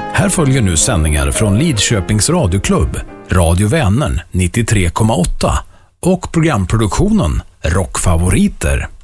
Här följer nu sändningar från Lidköpings radioklubb, Radio Vänern 93,8 och programproduktionen Rockfavoriter.